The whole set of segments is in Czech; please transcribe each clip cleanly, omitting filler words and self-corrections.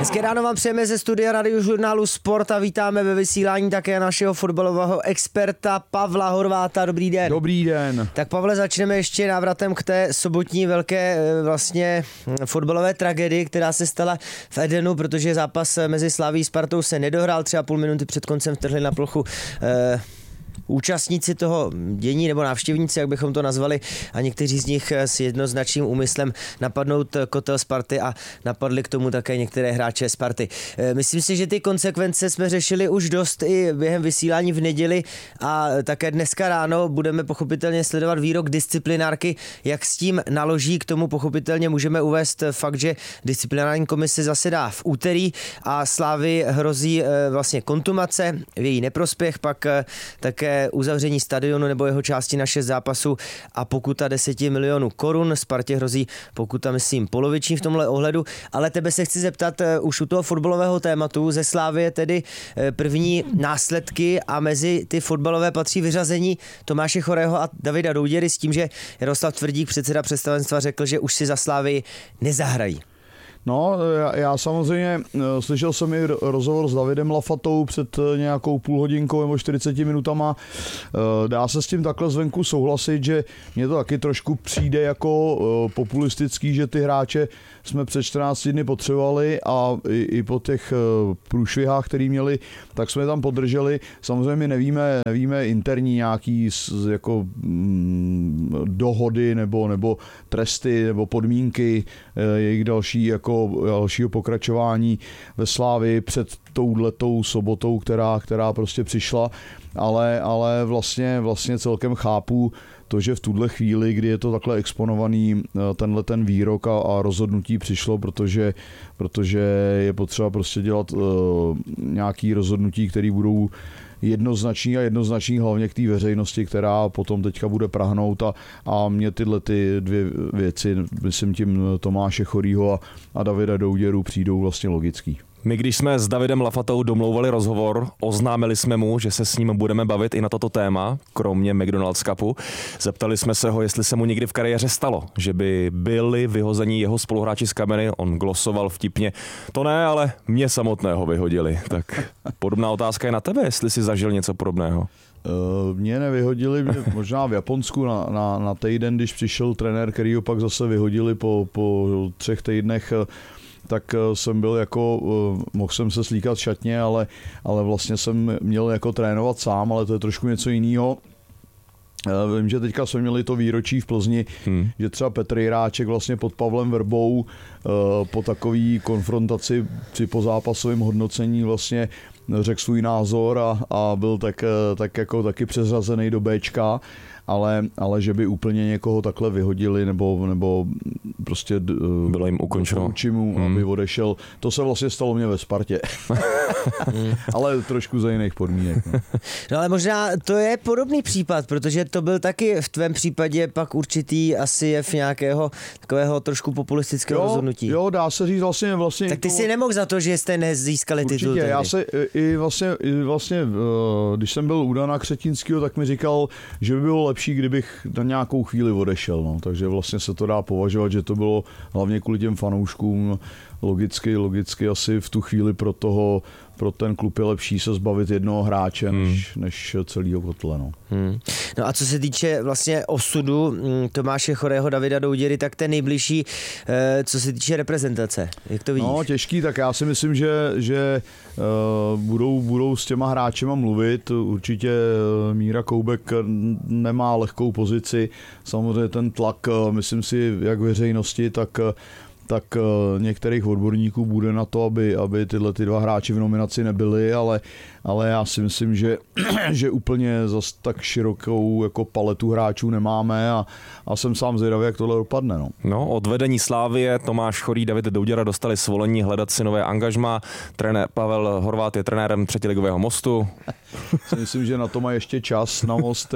Hezké ráno vám přejeme ze studia Radiožurnálu Sport a vítáme ve vysílání také našeho fotbalového experta Pavla Horváta. Dobrý den. Dobrý den. Tak Pavle, začneme ještě návratem k té sobotní velké vlastně fotbalové tragédii, která se stala v Edenu, protože zápas mezi Slavií a Spartou se nedohrál, 3,5 minuty před koncem vtrhli na plochu účastníci toho dění nebo návštěvníci, jak bychom to nazvali, a někteří z nich s jednoznačným úmyslem napadnout kotel Sparty a napadli k tomu také některé hráče Sparty. Myslím si, že ty konsekvence jsme řešili už dost i během vysílání v neděli a také dneska ráno budeme pochopitelně sledovat výrok disciplinárky, jak s tím naloží. K tomu pochopitelně můžeme uvést fakt, že disciplinární komise zasedá v úterý a Slavii hrozí vlastně kontumace v její neprospěch, pak také uzavření stadionu nebo jeho části na 6 zápasů a pokuta 10 milionů korun. Spartě hrozí pokuta, myslím, poloviční v tomhle ohledu, ale tebe se chci zeptat už u toho fotbalového tématu ze Slavie, tedy první následky, a mezi ty fotbalové patří vyřazení Tomáše Chorého a Davida Douděry s tím, že Jaroslav Tvrdík, předseda představenstva, řekl, že už si za Slavii nezahrají. No, já samozřejmě slyšel jsem i rozhovor s Davidem Lafatou před nějakou půlhodinkou nebo 40 minutama. Dá se s tím takhle zvenku souhlasit, že mně to taky trošku přijde jako populistický, že ty hráče jsme před 14 dny potřebovali a i po těch průšvihách, který měli, tak jsme je tam podrželi. Samozřejmě my nevíme interní nějaký jako dohody nebo tresty nebo podmínky jejich dalšího pokračování ve Slavii před touhletou sobotou, která prostě přišla, ale vlastně celkem chápu to, že v tuhle chvíli, kdy je to takhle exponovaný, ten výrok a rozhodnutí přišlo, protože je potřeba prostě dělat nějaký rozhodnutí, které budou jednoznačný hlavně k té veřejnosti, která potom teďka bude prahnout a mě tyhle ty dvě věci, myslím tím Tomáše Chorýho a Davida Douděru, přijdou vlastně logický. My, když jsme s Davidem Lafatou domlouvali rozhovor, oznámili jsme mu, že se s ním budeme bavit i na toto téma, kromě McDonald's Cupu. Zeptali jsme se ho, jestli se mu někdy v kariéře stalo, že by byli vyhození jeho spoluhráči z kamery. On glosoval vtipně. To ne, ale mě samotného vyhodili. Tak podobná otázka je na tebe, jestli jsi zažil něco podobného. Mě nevyhodili, možná v Japonsku na týden, když přišel trenér, který ho pak zase vyhodili po 3 týdnech, tak jsem byl mohl jsem se slíkat šatně, ale vlastně jsem měl jako trénovat sám, ale to je trošku něco jiného. Vím, že teďka jsme měli to výročí v Plzni, že třeba Petr Jiráček vlastně pod Pavlem Verbou po takové konfrontaci při pozápasovém hodnocení vlastně řekl svůj názor a byl taky přeřazený do Bčka, ale že by úplně někoho takhle vyhodili nebo prostě bylo jim ukončeno, aby odešel. To se vlastně stalo mě ve Spartě. Ale trošku za jiných podmínek. No ale možná to je podobný případ, protože to byl taky v tvém případě pak určitý asi jev nějakého takového trošku populistického rozhodnutí. Jo, dá se říct vlastně. Tak ty si nemohl za to, že jste nezískali titul. Určitě, já se i vlastně, když jsem byl u Dana Křetínského, tak mi říkal, že by bylo lepší, kdybych na nějakou chvíli odešel. No. Takže vlastně se to dá považovat, že to bylo hlavně kvůli těm fanouškům. Logicky asi v tu chvíli pro ten klub je lepší se zbavit jednoho hráče než celého kotle. No. No a co se týče vlastně osudu Tomáše Chorého, Davida Douděry, tak ten nejbližší, co se týče reprezentace. Jak to vidíš? No těžký, tak já si myslím, že budou s těma hráčema mluvit. Určitě Míra Koubek nemá lehkou pozici. Samozřejmě ten tlak, myslím si, jak veřejnosti, tak některých odborníků bude na to, aby tyhle ty dva hráči v nominaci nebyli, ale já si myslím, že úplně zas tak širokou jako paletu hráčů nemáme a jsem sám zvědavý, jak tohle dopadne. No, od vedení Slavie Tomáš Chorý, David Douděra dostali svolení hledat si nové angažmá. Trenér Pavel Horvát je trenérem třetiligového Mostu. Myslím, že na to má ještě čas na Most.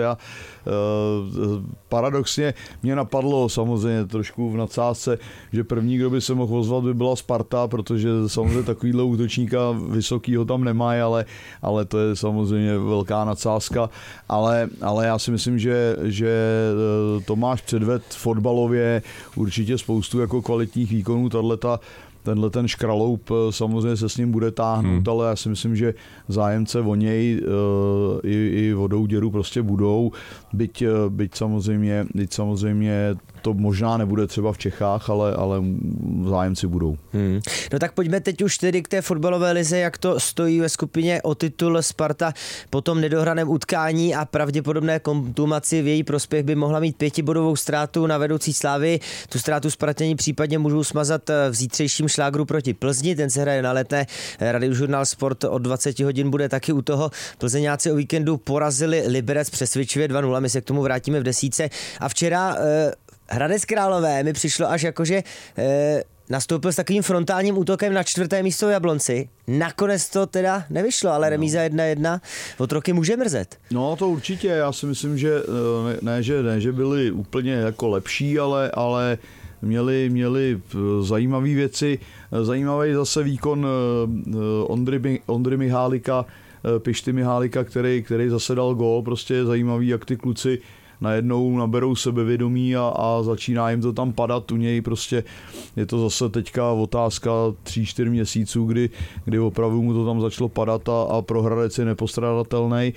Paradoxně mě napadlo samozřejmě trošku v nadsázce, že první, kdo by se mohl ozvat, by byla Sparta, protože samozřejmě takovýhle útočníka vysokýho tam nemají, ale to je samozřejmě velká nadsázka. Ale já si myslím, že Tomáš předved fotbalově určitě spoustu jako kvalitních výkonů. tenhle ten škraloup samozřejmě se s ním bude táhnout, ale já si myslím, že zájemce o něj i o Douděru prostě budou, byť samozřejmě to možná nebude třeba v Čechách, ale zájemci budou. No tak pojďme teď už tedy k té fotbalové lize, jak to stojí ve skupině o titul. Sparta po tom nedohraném utkání a pravděpodobné kontumaci v její prospěch by mohla mít 5bodovou ztrátu na vedoucí Slavii. Tu ztrátu Spartěni případně můžou smazat v zítřejším šlágru proti Plzni, ten se hraje na Letné. Radiožurnál Sport od 20 hodin bude taky u toho. Plzeňáci o víkendu porazili Liberec přesvědčivě 2-0, my se k tomu vrátíme v desítce. A včera Hradec Králové mi přišlo až jakože nastoupil s takovým frontálním útokem na 4. místo v Jablonci. Nakonec to teda nevyšlo, ale remíza 1-1 Otroky může mrzet. No to určitě, já si myslím, že ne, že byli úplně jako lepší, ale měli zajímavé věci. Zajímavý zase výkon Ondry Mihálika, Pišty Mihálika, který zase dal gól. Prostě je zajímavý, jak ty kluci najednou naberou sebevědomí a začíná jim to tam padat u něj. Prostě je to zase teďka otázka 3-4 měsíců, kdy opravdu mu to tam začalo padat a pro Hradec je nepostradatelný.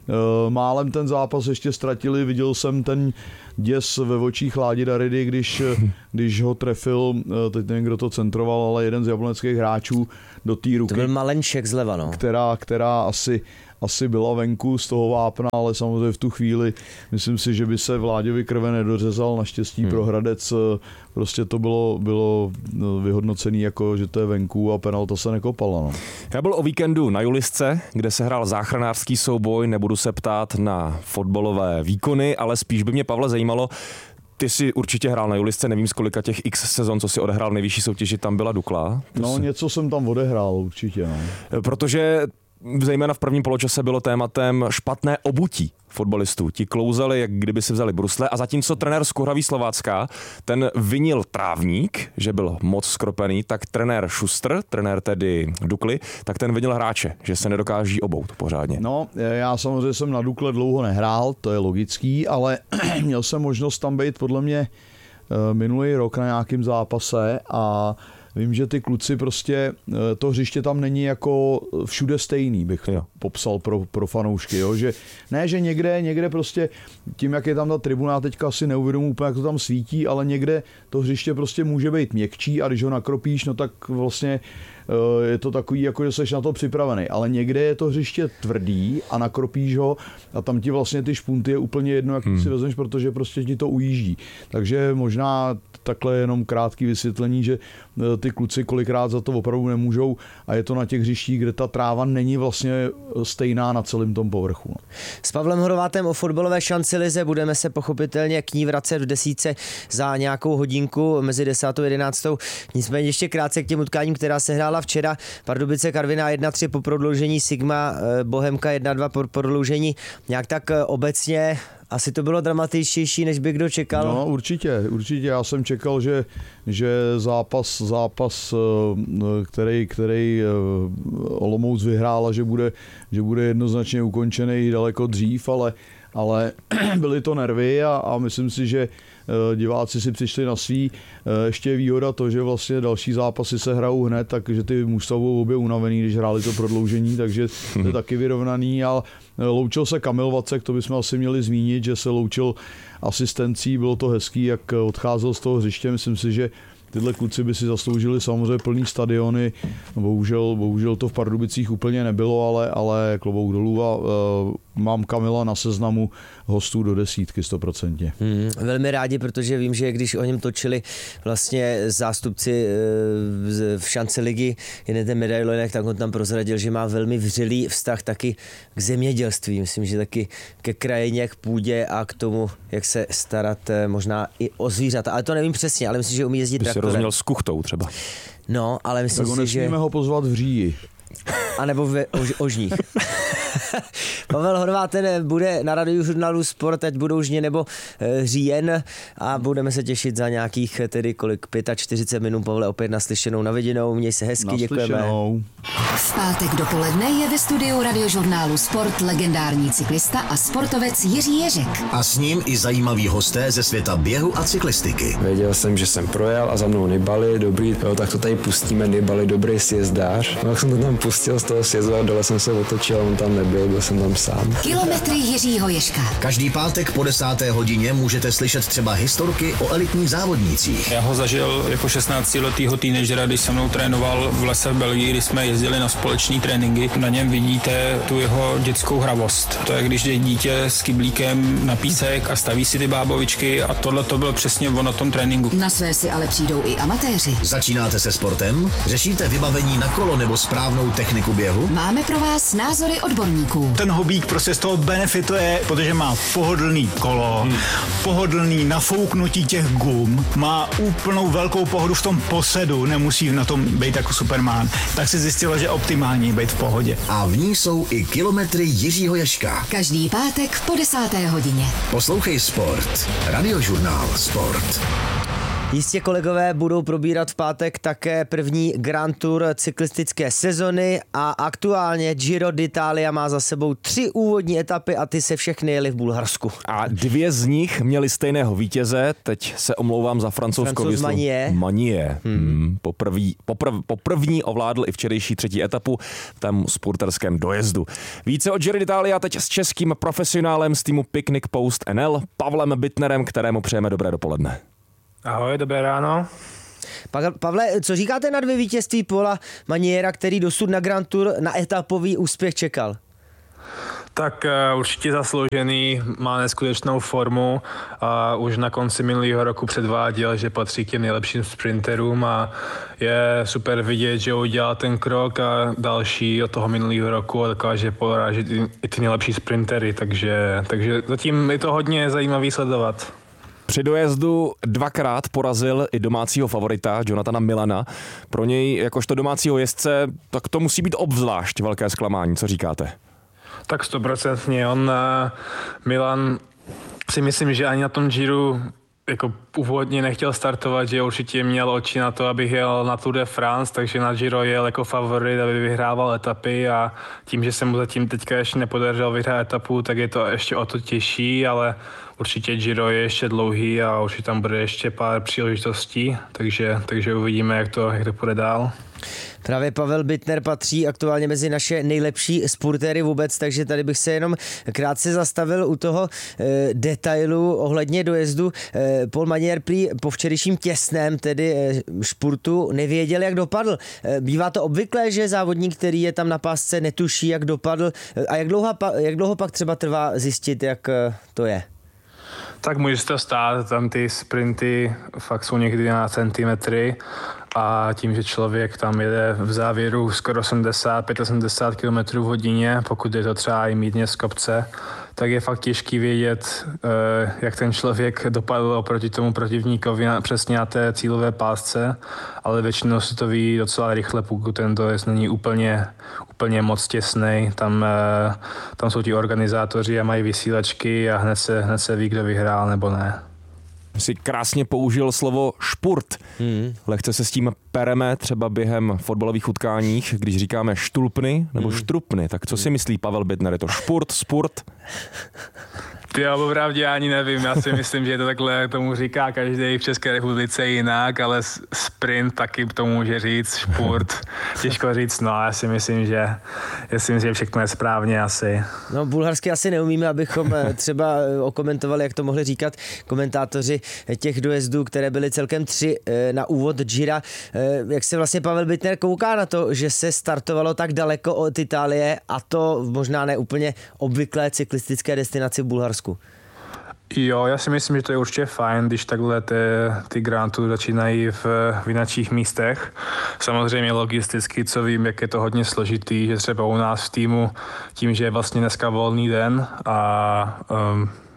Málem ten zápas ještě ztratili, viděl jsem ten děs ve očích Ládi Daridy, když ho trefil, teď nevím, kdo to centroval, ale jeden z jabloneckých hráčů do té ruky. To byl Malenček zleva, no. Která asi byla venku z toho vápna, ale samozřejmě v tu chvíli myslím si, že by se Vláďovi krve nedořezal. Naštěstí pro Hradec prostě to bylo vyhodnocené jako, že to je venku a penalta se nekopala. No. Já byl o víkendu na Julisce, kde se hrál záchranářský souboj, nebudu se ptát na fotbalové výkony, ale spíš by mě, Pavle, zajímalo, ty jsi určitě hrál na Julisce, nevím z kolika těch x sezon, co si odehrál v nejvyšší soutěži, tam byla Dukla. Něco jsem tam odehrál určitě. No. Protože zejména v prvním poločase bylo tématem špatné obutí fotbalistů. Ti klouzali, jak kdyby si vzali brusle, a zatímco trenér z Kuhraví Slovácka, ten vinil trávník, že byl moc skropený, tak trenér Šustr, trenér tedy Dukly, tak ten vinil hráče, že se nedokáží obout pořádně. No, já samozřejmě jsem na Dukle dlouho nehrál, to je logický, ale měl jsem možnost tam být podle mě minulý rok na nějakém zápase a vím, že ty kluci prostě, to hřiště tam není jako všude stejný, bych popsal pro fanoušky, jo? Že ne, že někde prostě tím, jak je tam ta tribuna, teďka asi neuvědomuji úplně, jak to tam svítí, ale někde to hřiště prostě může být měkčí a když ho nakropíš, no tak vlastně je to takový, jako že seš na to připravený, ale někde je to hřiště tvrdý a nakropíš ho a tam ti vlastně ty špunty je úplně jedno, jak si vezmeš, protože prostě ti to ujíždí. Takže možná takhle jenom krátký vysvětlení, že ty kluci kolikrát za to opravdu nemůžou a je to na těch hřištích, kde ta tráva není vlastně stejná na celém tom povrchu. S Pavlem Horvátem o fotbalové šanci lize budeme se pochopitelně k ní vracet v desítce za nějakou hodinku mezi 10. a 11. Nicméně ještě krátce k těm utkáním, která se hrála včera. Pardubice Karviná 1-3 po prodloužení, Sigma Bohemka 1-2 po prodloužení. Nějak tak obecně asi to bylo dramatičtější, než by kdo čekal. No určitě. Já jsem čekal, že zápas, který Olomouc vyhrál a že bude jednoznačně ukončený daleko dřív, ale byly to nervy a myslím si, že diváci si přišli na svý. Ještě je výhoda to, že vlastně další zápasy se hrajou hned, takže ty mužstva budou obě unavený, když hráli to prodloužení, takže to je taky vyrovnaný. A loučil se Kamil Vacek, to bychom asi měli zmínit, že se loučil asistencí, bylo to hezký, jak odcházel z toho hřiště. Myslím si, že tyhle kluci by si zasloužili samozřejmě plný stadiony. Bohužel to v Pardubicích úplně nebylo, ale klobouk dolů a mám Kamila na seznamu hostů do 10 100%. Velmi rádi, protože vím, že když o něm točili vlastně zástupci v šance ligy, jeden ten medailonek, tak on tam prozradil, že má velmi vřelý vztah taky k zemědělství. Myslím, že taky ke krajině, k půdě a k tomu, jak se starat možná i o zvířata. Ale to nevím přesně, ale myslím, že umí jezdit traktorem. Rozuměl s kuchtou třeba. No, ale myslím si, že... nesmíme ho pozvat v říji. A nebo v Ožních. Pavel Horváth, ten bude na Radiožurnálu Sport, ať budou žně nebo říjen a budeme se těšit za nějakých tedy 45 minut. Pavle, opět naslyšenou, na viděnou, měj se hezky, děkujeme. V pátek dopoledne je ve studiu Radiožurnálu Sport legendární cyklista a sportovec Jiří Ježek. A s ním i zajímaví hosté ze světa běhu a cyklistiky. Věděl jsem, že jsem projel a za mnou Nibali, dobrý, jo, tak to tady pustíme, Nibali, dobrý sjezdář. No, jak jsem to tam pustil z toho sjezdu a dole jsem se otočil, on tam nebyl, byl jsem tam sám. Kilometry Jiřího Ježka. Každý pátek po 10. hodině můžete slyšet třeba historky o elitních závodnících. Já ho zažil jako 16letýho teenagera, když se mnou trénoval v lese v Belgii, kdy jsme jezdili na společné tréninky. Na něm vidíte tu jeho dětskou hravost. To je, když jde dítě s kyblíkem na písek a staví si ty bábovičky a tohle to bylo přesně o na tom tréninku. Na své si ale přijdou i amatéři. Začínáte se sportem? Řešíte vybavení na kolo nebo správnou techniku běhu? Máme pro vás názory odborníků. Ten hobík prostě z toho benefituje, protože má pohodlný kolo, pohodlný nafouknutí těch gum, má úplnou velkou pohodu v tom posedu, nemusí na tom být jako Superman. Tak si zjistilo, že optimální být v pohodě. A v ní jsou i kilometry Jiřího Ježka. Každý pátek po 10. hodině. Poslouchej Sport. Radiožurnál Sport. Jistě kolegové budou probírat v pátek také první Grand Tour cyklistické sezony a aktuálně Giro d'Italia má za sebou 3 úvodní etapy a ty se všechny jeli v Bulharsku. A 2 z nich měly stejného vítěze, teď se omlouvám za francouzskou výslovu. Magnier. Poprvní ovládl i včerejší 3. etapu v tom spurterském dojezdu. Více o Giro d'Italia teď s českým profesionálem z týmu Picnic Post NL Pavlem Bittnerem, kterému přejeme dobré dopoledne. Ahoj, dobré ráno. Pavle, co říkáte na 2 vítězství Paula Magniera, který dosud na Grand Tour na etapový úspěch čekal? Tak určitě zasloužený, má neskutečnou formu a už na konci minulého roku předváděl, že patří k těm nejlepším sprinterům a je super vidět, že udělal ten krok a další od toho minulého roku a dokáže porážet i ty nejlepší sprintery, takže zatím je to hodně zajímavý sledovat. Při dojezdu 2krát porazil i domácího favorita Jonathana Millana. Pro něj jakožto domácího jezdce, tak to musí být obzvlášť velké zklamání. Co říkáte? Tak 100%. Milan si myslím, že ani na tom Giro jako původně nechtěl startovat, že určitě měl oči na to, aby jel na Tour de France, takže na Giro jel jako favorit, aby vyhrával etapy a tím, že se mu zatím teďka ještě nepodařilo vyhrát etapu, tak je to ještě o to těžší, ale určitě Giro je ještě dlouhý a určitě tam bude ještě pár příležitostí, takže uvidíme, jak to půjde dál. Právě Pavel Bittner patří aktuálně mezi naše nejlepší spurtéry vůbec, takže tady bych se jenom krátce zastavil u toho detailu ohledně dojezdu. Paul Magnier prý po včerejším těsném tedy špurtu nevěděl, jak dopadl. Bývá to obvyklé, že závodník, který je tam na pásce, netuší, jak dopadl a jak dlouho pak třeba trvá zjistit, jak to je? Tak může se to stát, tam ty sprinty fakt jsou někdy na centimetry a tím, že člověk tam jede v závěru skoro 85-80 km v hodině, pokud je to třeba i mítně z kopce, tak je fakt těžký vědět, jak ten člověk dopadl oproti tomu protivníkovi přesně na té cílové pásce, ale většinou se to ví docela rychle, pokud ten dojezd není úplně moc těsnej. Tam jsou ti organizátoři a mají vysílačky a hned se ví, kdo vyhrál nebo ne. Si krásně použil slovo špurt. Lehce se s tím pereme třeba během fotbalových utkáních, když říkáme štulpny nebo štrupny. Tak co si myslí Pavel Bittner? Je to špurt, spurt? Já opravdu ani nevím, já si myslím, že to takhle tomu říká každý v České republice jinak, ale sprint taky tomu může říct, špurt, těžko říct, no já si myslím, že všechno je správně asi. No bulharsky asi neumíme, abychom třeba okomentovali, jak to mohli říkat komentátoři těch dojezdů, které byly celkem 3 na úvod Gira. Jak se vlastně Pavel Bittner kouká na to, že se startovalo tak daleko od Itálie a to možná ne úplně obvyklé cyklistické destinaci v Bulharsku? Jo, já si myslím, že to je určitě fajn, když takhle ty Grand Tour začínají v jiných místech. Samozřejmě logisticky, co vím, jak je to hodně složitý, že třeba u nás v týmu, tím, že je vlastně dneska volný den a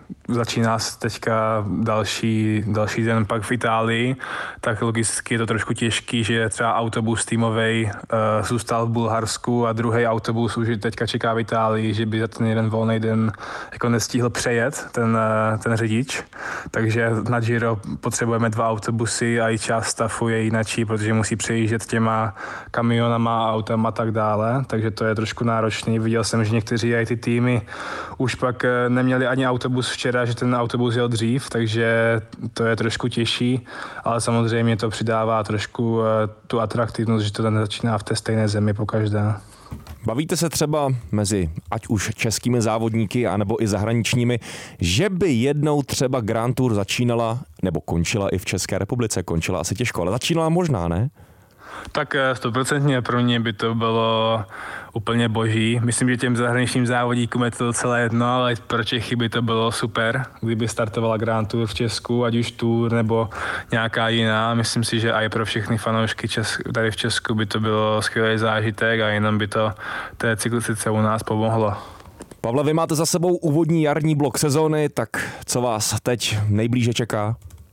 začíná se teďka další den pak v Itálii, tak logisticky je to trošku těžký, že třeba autobus týmovej zůstal v Bulharsku a druhý autobus už teďka čeká v Itálii, že by za ten jeden volný den jako nestihl přejet ten řidič. Takže na Giro potřebujeme 2 autobusy a i část staffu je jinačí, protože musí přejíždět těma kamionama, autama a tak dále, takže to je trošku náročný. Viděl jsem, že někteří i ty týmy už pak neměli ani autobus včera, že ten autobus jel dřív, takže to je trošku těžší, ale samozřejmě to přidává trošku tu atraktivnost, že to tam začíná v té stejné zemi pokaždé. Bavíte se třeba mezi ať už českými závodníky, anebo i zahraničními, že by jednou třeba Grand Tour začínala, nebo končila i v České republice, končila asi těžko, ale začínala možná, ne? Tak 100% pro mě by to bylo úplně boží. Myslím, že těm zahraničním závodníkům je to docela jedno, ale pro Čechy by to bylo super, kdyby startovala Grand Tour v Česku, ať už Tour nebo nějaká jiná. Myslím si, že i pro všechny fanoušky tady v Česku by to bylo skvělý zážitek a jenom by to té cyklistice u nás pomohlo. Pavle, vy máte za sebou úvodní jarní blok sezóny, tak co vás teď nejblíže čeká?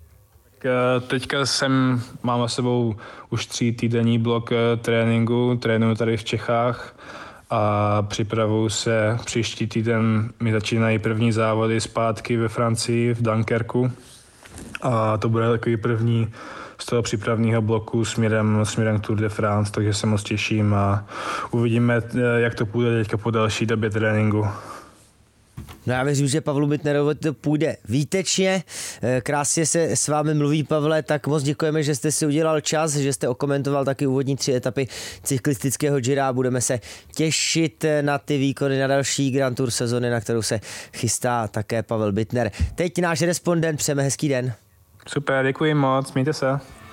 Teďka mám za sebou už 3týdenní blok tréninku, trénuju tady v Čechách a připravuju se. Příští týden mi začínají první závody zpátky ve Francii, v Dunkerku a to bude takový první z toho přípravného bloku směrem Tour de France, takže se moc těším a uvidíme, jak to půjde teďka po další době tréninku. No já věřím, že Pavlu Bittnerovi to půjde výtečně. Krásně se s vámi mluví, Pavle, tak moc děkujeme, že jste si udělal čas, že jste okomentoval taky úvodní 3 etapy cyklistického Gira. Budeme se těšit na ty výkony na další Grand Tour sezony, na kterou se chystá také Pavel Bittner. Teď náš respondent, přejeme hezký den. Super, děkuji moc, mějte se.